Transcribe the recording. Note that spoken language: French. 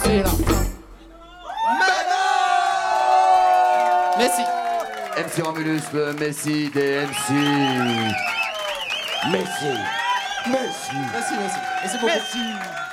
est là. Merci. MC Romulus, le Messi des MC. Messi. Merci beaucoup. Merci.